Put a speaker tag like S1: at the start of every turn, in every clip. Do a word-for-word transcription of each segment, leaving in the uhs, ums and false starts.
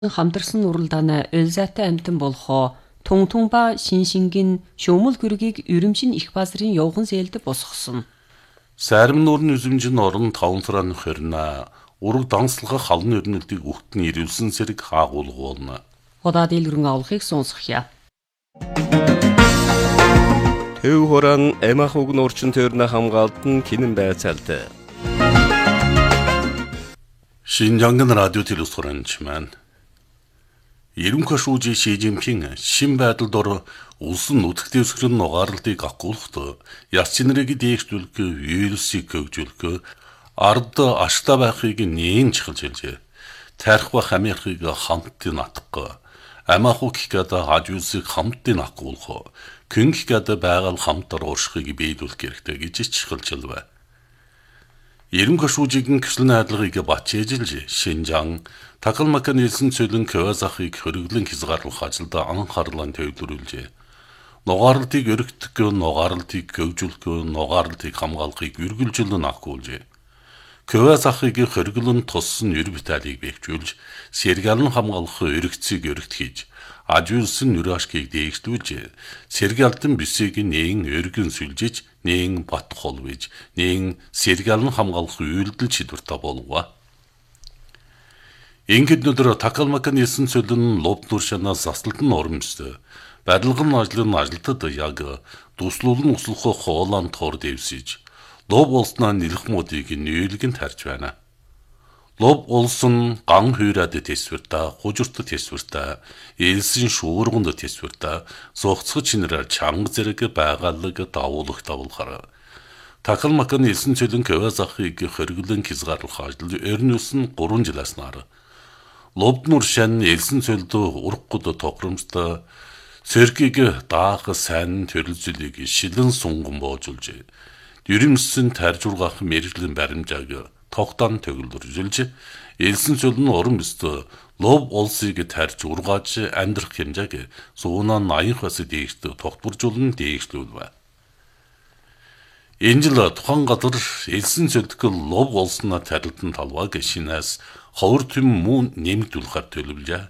S1: Хамтарсан уралдааны Эльзатай амтан болохоо Тунгтунба Шиншингийн шөмөл гүргийг Үрэмшин их базрын явган зээлд босгосон.
S2: Сайрам нуурын үзэмжин орон таван сарын хорина ураг данслага халны өрнөлтийг өгтөн ирүүлсэн зэрэг хаагуулгуулна.
S1: Удаа дэлгэрэн авахыг сонсгоё.
S3: Төв хорон эмах уг нуурчин төрнө хамгаалтан кинэн байцаалт.
S2: Шинжангын радио телевизорынчман Ерөнхий шүүжи Ши Жинпин шин байдалд ор улсын нүдхтэй өсгөрн нугаарлалтыг агуулхад яс чинэрийг дээшлүүлэх, вирусыг хөгжүүлэх, ард аштай байхыг нээн чухалж хэлжээ. Тарих ба хамаархыг хамтдын атгах, амаахук гэд хажуусыг хамтдын агуулах, кэнх гэд байгаль хамтар ууршихыг биелүүлэх хэрэгтэй гэж чухалж хэлвэ. Ерөнхий шүүжийн гэрэл найдлагыг бачээжилж Шинжаан Такалмакан элсэн цөлөн Кавазахыг хөрөглөн хязгаарлах ажилд анхаарлаа төвлөрүүлжээ. Нугаарлалтыг өргөдөх, нугаарлалтыг хөгжүүлэх, нугаарлалтыг хамгаалахыг үргэлжлэн агуулжээ. Кавазахыг хөрөглөн туссан эр виталийг бэхжүүлж, сэргэлэн хамгаалах өргөцийг өргөт хийж, ажуулсан нүрашкийг дээшлүүлж, сэргэлтэн бисийг нээн өргөн сүлжиж, нээн бат холвиж, нээн сэргэлэн хамгаалах үйлдэл шийдвэртэй болов. Ингээд өдөр Такалмакан элсэн цөлөн лобдуршана заслалтын оромжтой. Барилгын ажлын ажилтад яг дуслуулан услах хоолон тор дэвсэж, лоб улснаа нэлэх модыг нээлгэн тарж байна. Лоб улсын ган хуурад тэсвэртэ, хужирт тэсвэртэ, элсэн шуурганд тэсвэртэ, зогцох чинрээр чанга зэрэг байгаалаг давуулах давуулахаар. Такалмакан элсэн цөлөн Кавазахыг хөрөглөн хязгаарлах ажил өрнөсөн гурван жилээс нар. Лобднур шан элсэн цөлдөө ургахд тохиромжтой сэргийг даах сайн төрөлзөлийг шилэн сунган боожулжээ. Дөрөмсөн таржургах мэрэгжлийн баримжааг тогтоон төгөлдөржүүлж, элсэн цөлн уран бөстө лоб улсыг тарж ургааж амьдрах хэмжээг зуунаа наян хас дээшд тогтворжуулан дээшлүүлвэ. Энэ жил тухайн газар элсэн цөлдөх лоб улснаа тарилдан талваг шинээс ховор төм мөн нэмэгдүүлэхээр төлөвлөжээ.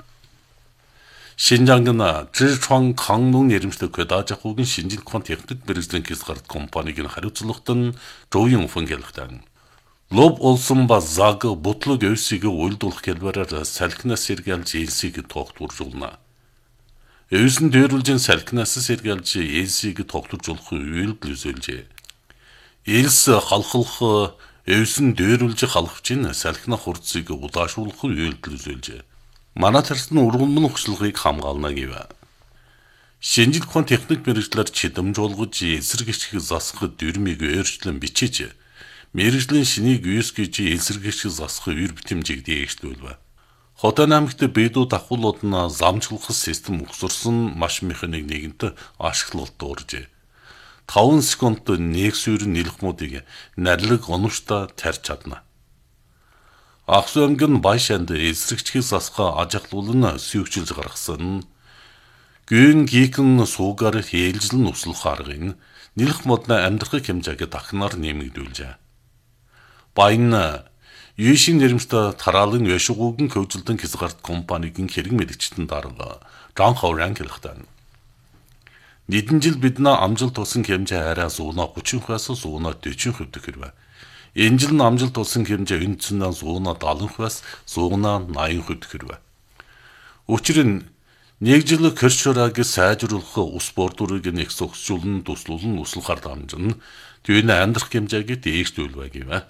S2: Шинжаангын Зичуан Кангнун нэрмжтэй көдаажахугийн шинжилгээний техник мэргэжлийн хязгаарт компаниг хариуцлагатай Жоуин фунгэлхтэн. Лоб улсын ба заг бутлаг өвсийг уйлдуулах хэлбэрээр салхинаас сэргэлж элсийг тогтворжуулна. Өвсөн дээрлжин салхинаас сэргэлж элсийг тогтворжуулах үйлдэл үзүүлжээ. Элс халахлах өвсөн дээрлж халахчин салхина хурцыг удаашруулах үйлдэл үзүүлжээ. Манай тарсны ургамлын хөшлөгийг хамгаална гэв. Шинжилгээний техник мэргэжлэр чидэмж болгож эсэргэгчийг засах дөрмийг өөрчлөн бичиж, мэргэжлийн шинийг ю эс гэж эсэргэгчийг засах ür битэмжийг дээшлүүлвэ. Хотын аймагт бэдүү давхуулууд нь замчлах систем өгсөрсөн маш механик нэгэнт ашиглалт дууржээ. таван секунд нэг сүүрэн нэлхмүүдийг нарилэг оновчтой тарьж чадна. Ахсуангийн байшаанд эсрэгчхийг засах ажиглуулан сүйгчилж гаргасан гүн гикэн суугаар хээлжлэн услах аргын нэлх модны амьдрах хэмжээг дахнаар нэмэгдүүлжээ. Баян Юшин нэрмжтэй тараалын яшгуугийн хөгжилтөн хязгаарт компанигийн хэрэг мэрэгчтэн дарга Жан Ховран хэлэхдээ Нэгэн жил бид нэ амжилт тусан хэмжээ арай зуунаа гучин хувиас зуунаа дөрвөн хувьд хэрвэ. Энэ жил амжилт тусан хэмжээ үндсэндээ зуунаа дагалан хувиас зуунаа наян хувьд хэрвэ. Учир нь нэг жил кэршорааг сайжруулах ус бордурыг нэг зогсжуулан туслуулан услахаар дамжин түүний амьдрах хэмжээг дээшлүүлвэ гэвэ.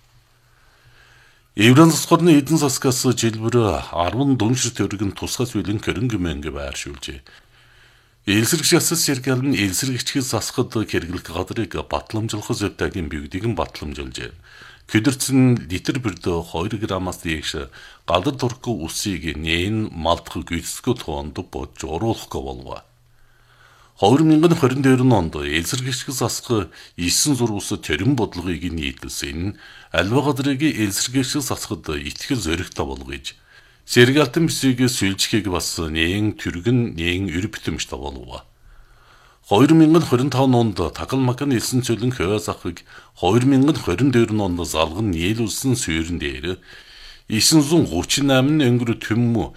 S2: Еврон засгорны эдэн засгаас жилбэр арван дүншир төрөг нь тусгай зүйлэн хөрөнгө мөнгө байршуулжээ. Элсэргчээс сэргэлэн элсэргчгийг засахад хэрэглэх гадрыг батламжлах зүйтэйгийн бигдийг нь батламжилжээ. Көдөрцөн литр бүрд хоёр граммаас дээш галдар турхгүй усыг нээн малдах гүйцэтгэл тоонд бодж оруулахгүй болов. хоёр мянган хорин дөрвөн онд элсэргчгийг засах есөн зур ус төрөн бодлогыг нийтлсэн альва гадрыг элсэргчгийг засахад итгэл зоригтой болгож сэргэлтэн бисийг сүлжихийг бас нээн түргэн нээн өр битэмжтэй болов. хоёр мянган хорин таван онд Такалмакан элсэн цөлөн Кавазахыг хоёр мянган хорин дөрвөн онд залган нийлүүлсэн суурин дээр 938 өнгөр төммө